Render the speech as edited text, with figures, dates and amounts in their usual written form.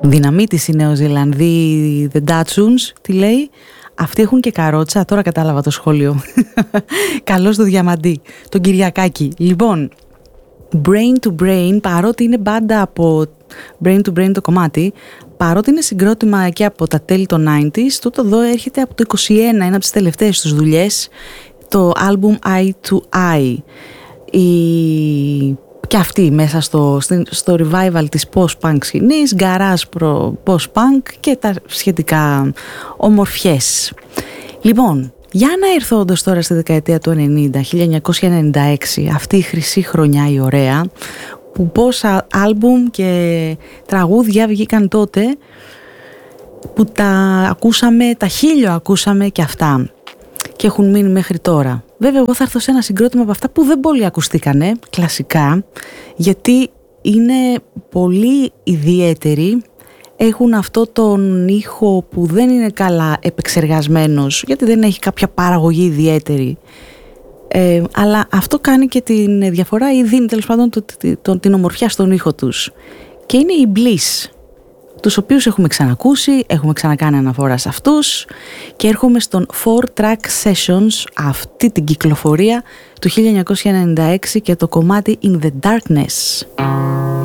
Δυναμίτης οι Νεοζηλανδοί The Datsuns, τι λέει? Αυτοί έχουν και καρότσα, τώρα κατάλαβα το σχόλιο. Καλώς το Διαμαντή, τον Κυριακάκη. Λοιπόν, Brain to Brain, παρότι είναι μπάντα από Brain to Brain το κομμάτι, παρότι είναι συγκρότημα και από τα τέλη των 90s, τούτο εδώ έρχεται από το 21, ένα από τις τελευταίες τους δουλειές, το album Eye to Eye. Και αυτή μέσα στο revival της post-punk σκηνής, garage post-punk και τα σχετικά ομορφιές. Λοιπόν, για να έρθω όντως τώρα στη δεκαετία του 90, 1996, αυτή η χρυσή χρονιά η ωραία, που πόσα άλμπουμ και τραγούδια βγήκαν τότε, που τα ακούσαμε, τα χίλιο ακούσαμε και αυτά και έχουν μείνει μέχρι τώρα. Βέβαια, εγώ θα έρθω σε ένα συγκρότημα από αυτά που δεν πολύ ακουστήκανε, κλασικά, γιατί είναι πολύ ιδιαίτεροι. Έχουν αυτό τον ήχο που δεν είναι καλά επεξεργασμένος, γιατί δεν έχει κάποια παραγωγή ιδιαίτερη. Αλλά αυτό κάνει και την διαφορά ή δίνει τέλος πάντων την ομορφιά στον ήχο τους. Και είναι οι Bliss, τους οποίους έχουμε ξανακούσει, έχουμε ξανακάνει αναφορά σε αυτούς και έρχομαι στον 4-track Sessions, αυτή την κυκλοφορία του 1996 και το κομμάτι In the Darkness.